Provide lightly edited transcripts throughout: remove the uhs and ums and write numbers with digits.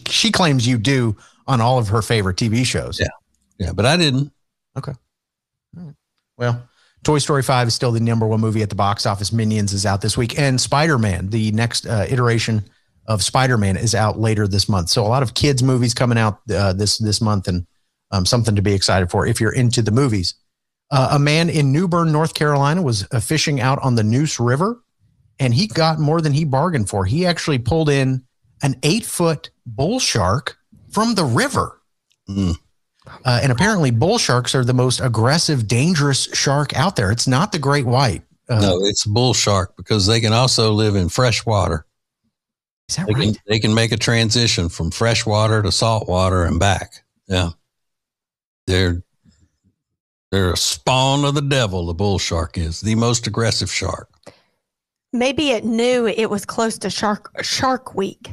she claims you do on all of her favorite TV shows. Yeah, but I didn't. Okay. All right. Well, Toy Story 5 is still the number one movie at the box office. Minions is out this week, and Spider-Man, the next iteration of Spider-Man, is out later this month. So a lot of kids movies coming out this month, and something to be excited for if you're into the movies. A man in New Bern, North Carolina, was fishing out on the Neuse River, and he got more than he bargained for. He actually pulled in an 8-foot bull shark from the river. And apparently bull sharks are the most aggressive, dangerous shark out there. It's not the great white. No, it's bull shark because they can also live in fresh water. Is that right? They can make a transition from fresh water to salt water and back. Yeah. They're a spawn of the devil. The bull shark is the most aggressive shark. Maybe it knew it was close to Shark Week.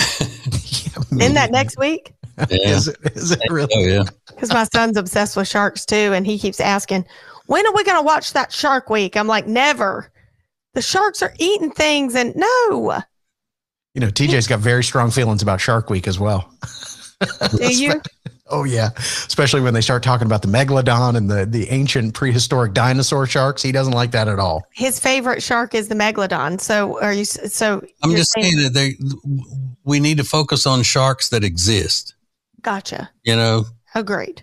Isn't that next week? Yeah. Is it really? Oh, yeah. Because my son's obsessed with sharks too, and he keeps asking, when are we going to watch that Shark Week? I'm like, never. The sharks are eating things, and no. You know, TJ's got very strong feelings about Shark Week as well. Do you? Oh, yeah. Especially when they start talking about the megalodon and the ancient prehistoric dinosaur sharks. He doesn't like that at all. His favorite shark is the megalodon. So are you? So I'm just saying that we need to focus on sharks that exist. Gotcha. You know, agreed.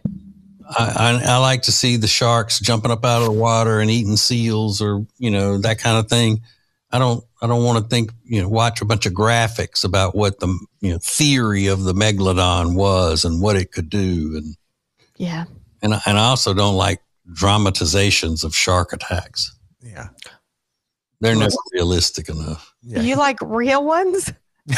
I like to see the sharks jumping up out of the water and eating seals, or that kind of thing. I don't want to think, watch a bunch of graphics about what the theory of the megalodon was and what it could do, and I also don't like dramatizations of shark attacks. Yeah, they're never realistic enough. Yeah. You like real ones?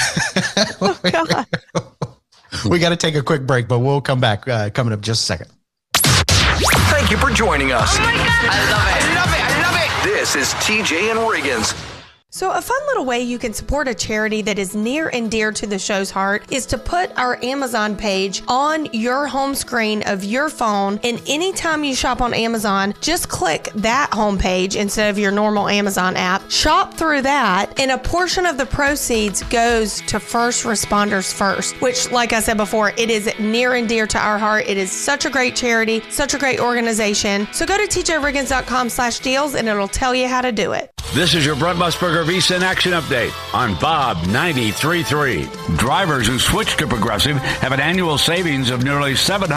Oh God. We got to take a quick break, but we'll come back coming up just a second. Thank you for joining us. Oh my God. I love it. I love it. I love it. This is TJ and Riggins. So a fun little way you can support a charity that is near and dear to the show's heart is to put our Amazon page on your home screen of your phone. And anytime you shop on Amazon, just click that home page instead of your normal Amazon app. Shop through that, and a portion of the proceeds goes to first responders first, which, like I said before, it is near and dear to our heart. It is such a great charity, such a great organization. So go to tjriggins.com/deals and it'll tell you how to do it. This is your Brent Musburger VSiN Action Update on Bob 93.3. Drivers who switch to Progressive have an annual savings of nearly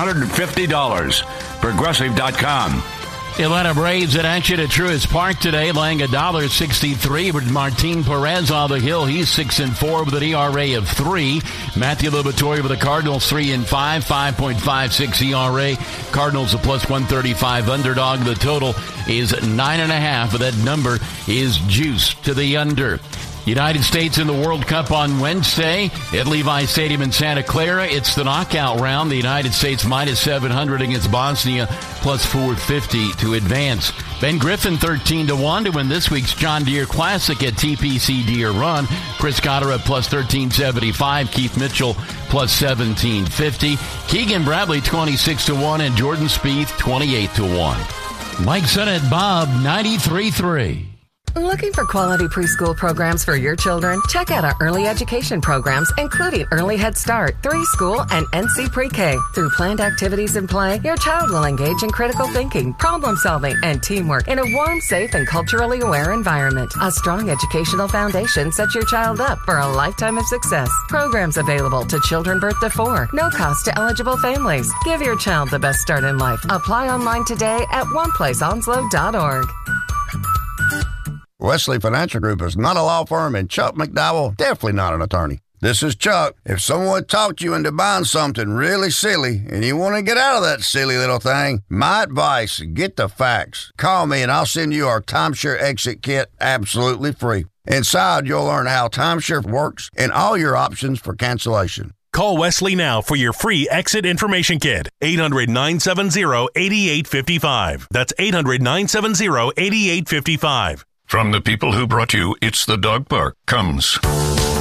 $750. Progressive.com. Atlanta Braves in action at Truist Park today, laying $1.63 with Martin Perez on the hill. He's 6-4 with an ERA of 3. Matthew Liberatore with the Cardinals 3-5, 5.56 ERA. Cardinals a plus 135 underdog. The total is 9.5, but that number is juiced to the under. United States in the World Cup on Wednesday at Levi Stadium in Santa Clara. It's the knockout round. The United States minus 700 against Bosnia, plus 450 to advance. Ben Griffin 13-1 to win this week's John Deere Classic at TPC Deere Run. Chris Cotter at plus 1375. Keith Mitchell plus 1750. Keegan Bradley 26-1 and Jordan Spieth 28-1. Mike Sennett, Bob 93.3. Looking for quality preschool programs for your children? Check out our early education programs, including Early Head Start, 3 School, and NC Pre-K. Through planned activities and play, your child will engage in critical thinking, problem solving, and teamwork in a warm, safe, and culturally aware environment. A strong educational foundation sets your child up for a lifetime of success. Programs available to children birth to 4. No cost to eligible families. Give your child the best start in life. Apply online today at oneplaceonslow.org. Wesley Financial Group is not a law firm, and Chuck McDowell, definitely not an attorney. This is Chuck. If someone talked you into buying something really silly and you want to get out of that silly little thing, my advice, get the facts. Call me and I'll send you our timeshare exit kit absolutely free. Inside, you'll learn how timeshare works and all your options for cancellation. Call Wesley now for your free exit information kit. 800-970-8855. That's 800-970-8855. From the people who brought you It's the Dog Park comes